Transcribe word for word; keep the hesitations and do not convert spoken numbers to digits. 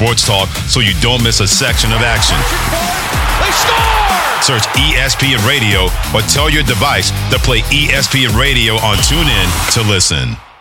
sports talk so you don't miss a section of action. They score! Search E S P N Radio or tell your device to play E S P N Radio on TuneIn to listen.